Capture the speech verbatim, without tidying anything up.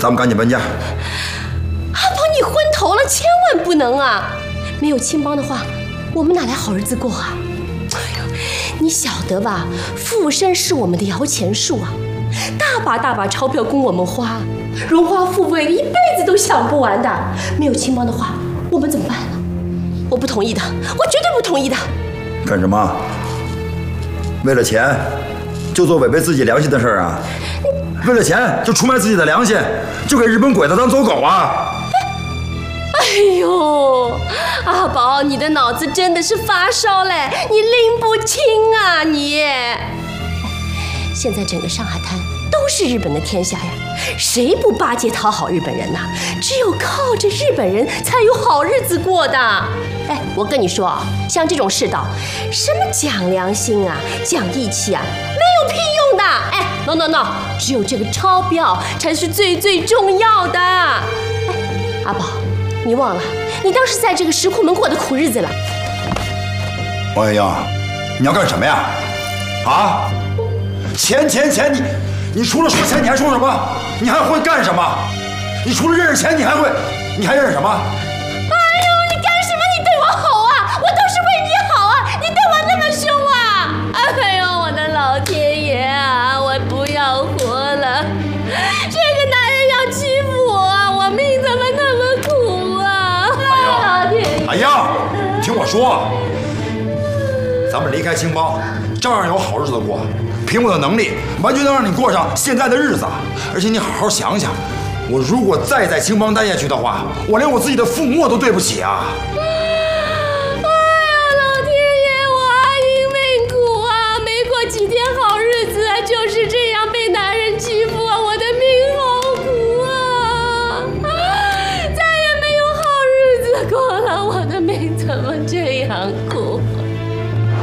咱们赶紧搬家。 阿宝，你昏头了，千万不能啊！没有青帮的话，我们哪来好日子过啊？哎呦，你晓得吧？富生是我们的摇钱树啊，大把大把钞票供我们花，荣华富贵一辈子都享不完的。没有青帮的话，我们怎么办呢？我不同意的，我绝对不同意的。 干什么？为了钱，就做违背自己良心的事儿啊？为了钱就出卖自己的良心，就给日本鬼子当走狗啊？ 哎呦，阿宝，你的脑子真的是发烧嘞，你拎不清啊你！现在整个上海滩都是日本的天下呀，谁不巴结讨好日本人呐？只有靠着日本人才有好日子过的。哎，我跟你说啊，像这种世道，什么讲良心啊，讲义气啊，没有屁用的。哎 ，no no no， 只有这个钞票才是最最重要的。哎，阿宝，你忘了，你当时在这个石库门过的苦日子了。 王月英，你要干什么呀？啊？钱钱钱！你你除了说钱，你还说什么？你还会干什么？你除了认识钱，你还会，你还认识什么？ 哎呦，你干什么？你对我好啊！我都是为你好啊！你对我那么凶啊！哎呦，我的老天爷啊！我不要活了！这个男人要欺负我啊！我命怎么那么苦啊！老天爷！ 哎呀，听我说，咱们离开青帮，照样有好日子过。凭我的能力，完全能让你过上现在的日子。而且你好好想想，我如果再在青帮待下去的话，我连我自己的父母我都对不起啊！ 哎呀，老天爷，我阿英命苦啊，没过几天好日子啊，就是这样被男人欺负啊，我的命好苦啊！再也没有好日子过了，我的命怎么这样苦？